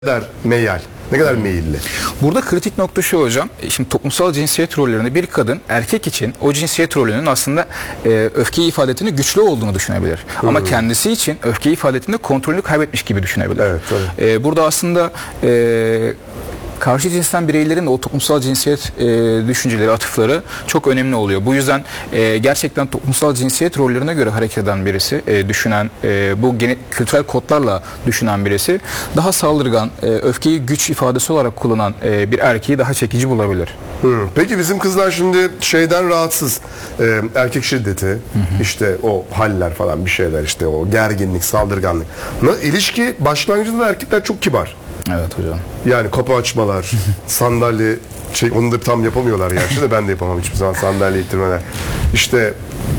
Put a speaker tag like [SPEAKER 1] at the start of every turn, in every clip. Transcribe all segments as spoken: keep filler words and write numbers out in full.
[SPEAKER 1] kadar meyal, ne kadar meyilli?
[SPEAKER 2] Burada kritik nokta şu hocam. Şimdi toplumsal cinsiyet rollerinde bir kadın erkek için o cinsiyet rolünün aslında e, öfke ifadetinin güçlü olduğunu düşünebilir. Hmm. Ama kendisi için öfke ifadetinde kontrolünü kaybetmiş gibi düşünebilir.
[SPEAKER 1] Evet,
[SPEAKER 2] e, burada aslında e, karşı cinsten bireylerin de o toplumsal cinsiyet e, düşünceleri, atıfları çok önemli oluyor. Bu yüzden e, gerçekten toplumsal cinsiyet rollerine göre hareket eden birisi, e, düşünen, e, bu genet, kültürel kodlarla düşünen birisi daha saldırgan, e, öfkeyi güç ifadesi olarak kullanan e, bir erkeği daha çekici bulabilir.
[SPEAKER 1] Hmm. Peki bizim kızlar şimdi şeyden rahatsız, e, erkek şiddeti, hı hı. işte o haller falan bir şeyler, işte o gerginlik, saldırganlık. İlişki başlangıcında da erkekler çok kibar.
[SPEAKER 2] Evet hocam.
[SPEAKER 1] Yani kapı açmalar, sandalye, şey, onu da tam yapamıyorlar gerçi de ben de yapamam hiçbir zaman sandalye ittirmeler. İşte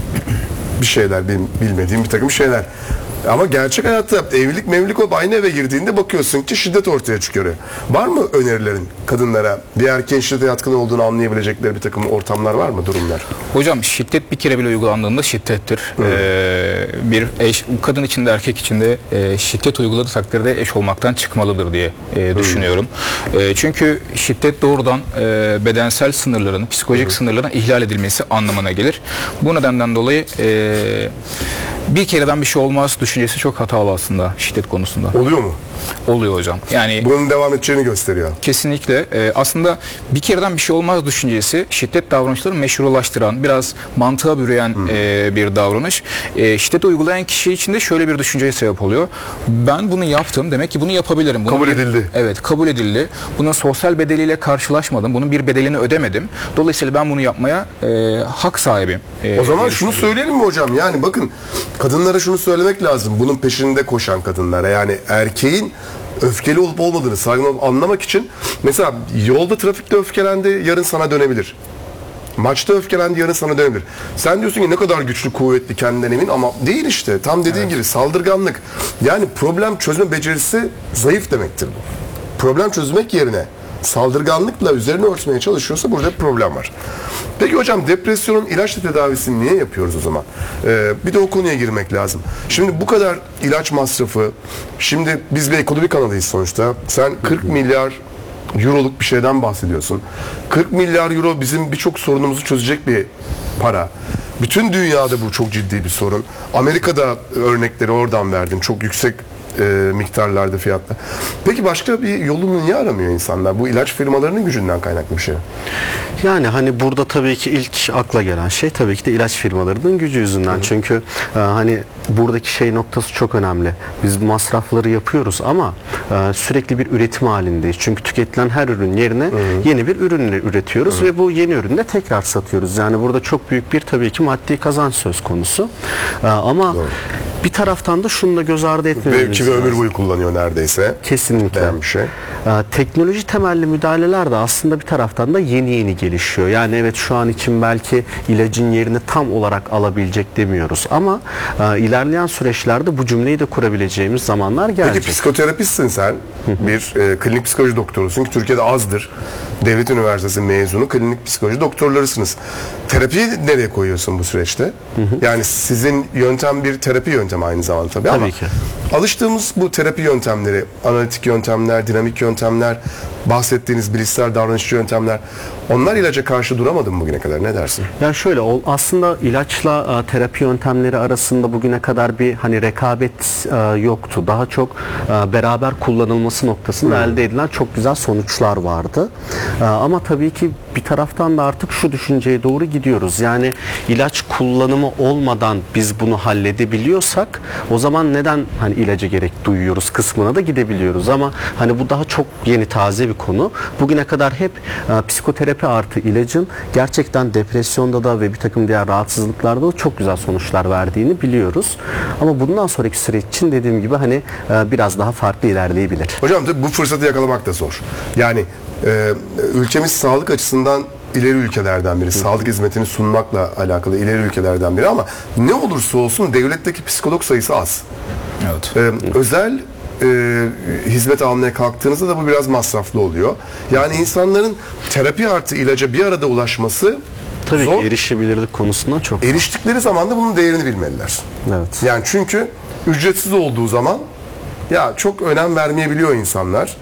[SPEAKER 1] bir şeyler, benim bilmediğim bir takım şeyler. Ama gerçek hayatta evlilik mevlilik olup aynı eve girdiğinde bakıyorsun ki şiddet ortaya çıkıyor. Var mı önerilerin kadınlara bir erkeğin şiddete yatkın olduğunu anlayabilecekleri bir takım ortamlar var mı, durumlar?
[SPEAKER 2] Hocam şiddet bir kere bile uygulandığında şiddettir. Ee, bir eş, kadın içinde erkek içinde e, şiddet uyguladığı takdirde eş olmaktan çıkmalıdır diye e, düşünüyorum. E, çünkü şiddet doğrudan e, bedensel sınırların, psikolojik Hı. sınırların ihlal edilmesi anlamına gelir. Bu nedenden dolayı e, bir kereden bir şey olmaz düşüncesi çok hatalı aslında şiddet konusunda.
[SPEAKER 1] Oluyor mu?
[SPEAKER 2] Oluyor hocam. Yani
[SPEAKER 1] bunun devam edeceğini gösteriyor.
[SPEAKER 2] Kesinlikle. E, aslında bir kereden bir şey olmaz düşüncesi şiddet davranışlarını meşrulaştıran, biraz mantığa bürüyen e, bir davranış. E, şiddet uygulayan kişi için de şöyle bir düşünceye sebep oluyor. Ben bunu yaptım, demek ki bunu yapabilirim. Bunun
[SPEAKER 1] kabul
[SPEAKER 2] bir,
[SPEAKER 1] edildi.
[SPEAKER 2] Evet, kabul edildi. Bunun sosyal bedeliyle karşılaşmadım. Bunun bir bedelini ödemedim. Dolayısıyla ben bunu yapmaya e, hak sahibiyim. E,
[SPEAKER 1] o zaman şunu söyleyelim mi hocam? Yani bakın, kadınlara şunu söylemek lazım. Bunun peşinde koşan kadınlara, yani erkeğin öfkeli olup olmadığını, saygın olup anlamak için, mesela yolda trafikte öfkelendi, yarın sana dönebilir. Maçta öfkelendi, yarın sana dönebilir. Sen diyorsun ki ne kadar güçlü, kuvvetli, kendinden emin, ama değil işte. Tam dediğin evet. gibi saldırganlık. Yani problem çözme becerisi zayıf demektir bu. Problem çözmek yerine saldırganlıkla üzerine örtmeye çalışıyorsa burada bir problem var. Peki hocam, depresyonun ilaçla tedavisini niye yapıyoruz o zaman? Ee, bir de o konuya girmek lazım. Şimdi bu kadar ilaç masrafı, şimdi biz bir ekonomi kanalıyız sonuçta. Sen kırk milyar euroluk bir şeyden bahsediyorsun. kırk milyar euro bizim birçok sorunumuzu çözecek bir para. Bütün dünyada bu çok ciddi bir sorun. Amerika'da örnekleri oradan verdin. Çok yüksek E, miktarlarda, fiyatla. Peki başka bir yolunu niye aramıyor insanlar? Bu ilaç firmalarının gücünden kaynaklı bir şey.
[SPEAKER 3] Yani hani burada tabii ki ilk akla gelen şey tabii ki de ilaç firmalarının gücü yüzünden. Hı. Çünkü e, hani buradaki şey noktası çok önemli. Biz masrafları yapıyoruz ama e, sürekli bir üretim halindeyiz. Çünkü tüketilen her ürün yerine Hı. yeni bir ürünle üretiyoruz Hı. ve bu yeni ürünü de tekrar satıyoruz. Yani burada çok büyük bir tabii ki maddi kazanç söz konusu. E, ama Doğru. bir taraftan da şunu da göz ardı etmememiz
[SPEAKER 1] Belki bir ömür boyu kullanıyor neredeyse.
[SPEAKER 3] Kesinlikle.
[SPEAKER 1] Bir şey.
[SPEAKER 3] Ee, teknoloji temelli müdahaleler de aslında bir taraftan da yeni yeni gelişiyor. Yani evet, şu an için belki ilacın yerini tam olarak alabilecek demiyoruz ama e, ilerleyen süreçlerde bu cümleyi de kurabileceğimiz zamanlar gelecek.
[SPEAKER 1] Peki psikoterapistsin sen. bir e, klinik psikoloji doktorusun ki Türkiye'de azdır. Devlet Üniversitesi mezunu klinik psikoloji doktorlarısınız. Terapiyi nereye koyuyorsun bu süreçte? Hı hı. Yani sizin yöntem bir terapi yöntemi aynı zamanda tabii,
[SPEAKER 3] tabii
[SPEAKER 1] ama
[SPEAKER 3] ki.
[SPEAKER 1] alıştığımız bu terapi yöntemleri, analitik yöntemler, dinamik yöntemler, bahsettiğiniz bilişsel davranışçı yöntemler, onlar ilaca karşı duramadı mı bugüne kadar? Ne dersin?
[SPEAKER 3] Yani şöyle, aslında ilaçla terapi yöntemleri arasında bugüne kadar bir hani rekabet yoktu. Daha çok beraber kullanılması noktasında hmm. elde edilen çok güzel sonuçlar vardı. Ama tabii ki bir taraftan da artık şu düşünceye doğru gidiyoruz. Yani ilaç kullanımı olmadan biz bunu halledebiliyorsak o zaman neden hani ilaca gerek duyuyoruz kısmına da gidebiliyoruz. Ama hani bu daha çok yeni, taze bir konu. Bugüne kadar hep e, psikoterapi artı ilacın gerçekten depresyonda da ve bir takım diğer rahatsızlıklarda da çok güzel sonuçlar verdiğini biliyoruz. Ama bundan sonraki süreç için dediğim gibi hani e, biraz daha farklı ilerleyebilir.
[SPEAKER 1] Hocam bu fırsatı yakalamak da zor. Yani e, ülkemiz sağlık açısından ileri ülkelerden biri. Hı. Sağlık hizmetini sunmakla alakalı ileri ülkelerden biri, ama ne olursa olsun devletteki psikolog sayısı az.
[SPEAKER 2] Evet.
[SPEAKER 1] E, özel e, hizmet almaya kalktığınızda da bu biraz masraflı oluyor. Yani insanların terapi artı ilaca bir arada ulaşması
[SPEAKER 3] tabii
[SPEAKER 1] zor.
[SPEAKER 3] ki erişebilirlik konusunda çok.
[SPEAKER 1] Eriştikleri zaman da bunun değerini bilmeliler.
[SPEAKER 3] Evet.
[SPEAKER 1] Yani çünkü ücretsiz olduğu zaman ya çok önem vermeyebiliyor insanlar.